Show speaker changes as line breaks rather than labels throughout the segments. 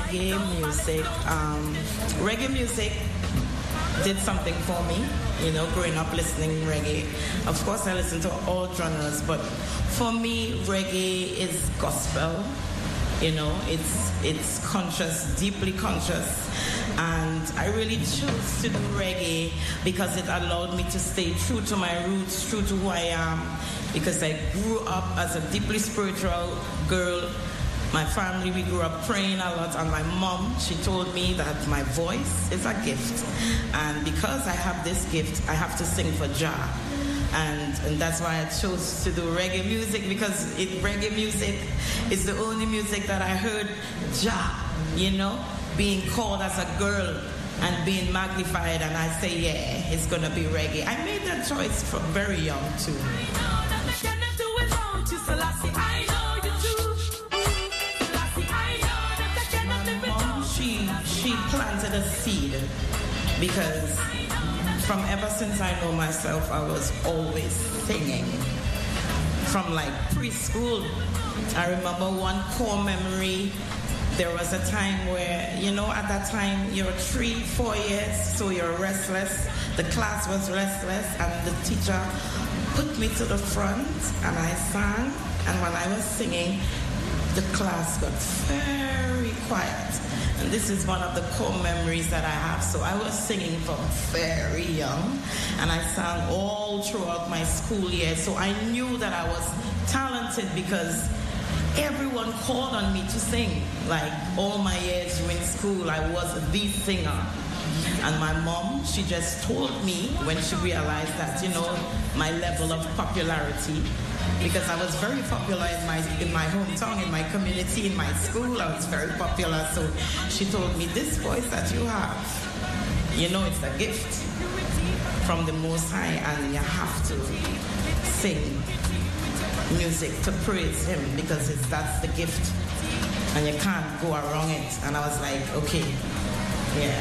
reggae music. Reggae music did something for me, you know, growing up listening reggae. Of course, I listen to all genres, but for me, reggae is gospel. You know, it's conscious, deeply conscious. And I really chose to do reggae because it allowed me to stay true to my roots, true to who I am. Because I grew up as a deeply spiritual girl. My family, we grew up praying a lot. And my mom, she told me that my voice is a gift. And because I have this gift, I have to sing for Jah. And that's why I chose to do reggae music, because reggae music is the only music that I heard Jah, you know, being called as a girl and being magnified, and I say, yeah, it's gonna be reggae. I made that choice from very young too. My mom, she planted a seed, because from ever since I know myself, I was always singing. From like preschool, I remember one core memory. There was a time where, you know, at that time you're 3-4 years, so you're restless. The class was restless, and the teacher put me to the front, and I sang. And when I was singing, the class got very quiet. And this is one of the core memories that I have. So I was singing from very young, and I sang all throughout my school year. So I knew that I was talented because everyone called on me to sing. Like all my years during school, I was the singer. And my mom, she just told me when she realized that, you know, my level of popularity, because I was very popular in my hometown, in my community, in my school. I was very popular. So she told me, this voice that you have, you know, it's a gift from the Most High, and you have to sing music to praise Him, because that's the gift, and you can't go around it. And I was like, okay, yeah.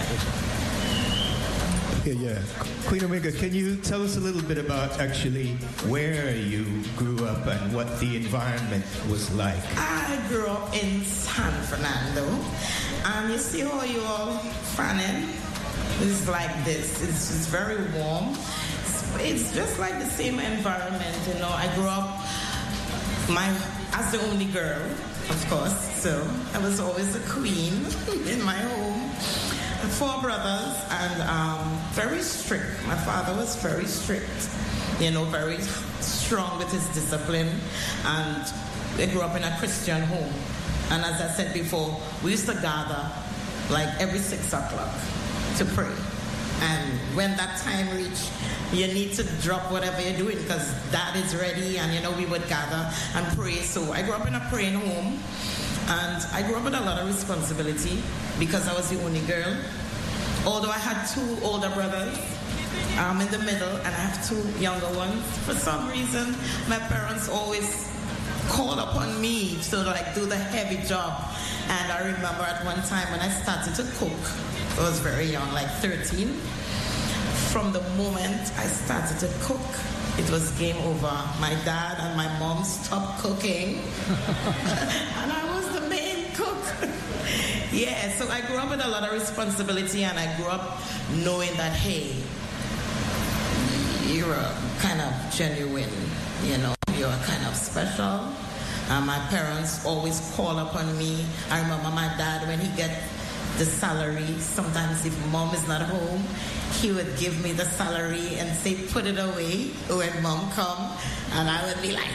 Yeah. Queen Omega, can you tell us a little bit about actually where you grew up and what the environment was like?
I grew up in San Fernando, and you see how you all fanning? It's like this. It's very warm. It's just like the same environment, you know. I grew up as the only girl, of course, so I was always a queen in my home. 4 brothers, and very strict. My father was very strict, you know, very strong with his discipline, and I grew up in a Christian home. And as I said before, we used to gather like every 6 o'clock to pray. And when that time reached, you need to drop whatever you're doing, because Dad is ready, and, you know, we would gather and pray. So I grew up in a praying home. And I grew up with a lot of responsibility because I was the only girl. Although I had 2 older brothers, I'm in the middle, and I have 2 younger ones. For some reason, my parents always called upon me to like do the heavy job. And I remember at one time when I started to cook, I was very young, like 13. From the moment I started to cook, it was game over. My dad and my mom stopped cooking, and I was the main cook. Yeah, so I grew up with a lot of responsibility, and I grew up knowing that, hey, you're kind of genuine, you know, you're kind of special. My parents always call upon me. I remember my dad, when he get the salary, sometimes if mom is not home, he would give me the salary and say, put it away when mom come, and I would be like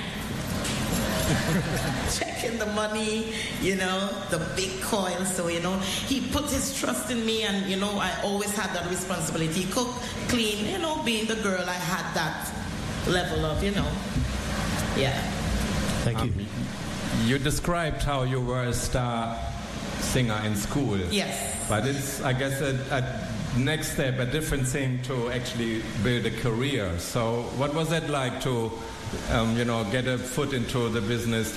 checking the money, you know, the big coin. So, you know, he put his trust in me, and, you know, I always had that responsibility. Cook, clean, you know, being the girl, I had that level of, you know, yeah.
Thank you.
You described how you were a star singer in school.
Yes.
But it's, I guess, a next step, a different thing to actually build a career. So what was that like to, you know, get a foot into the business,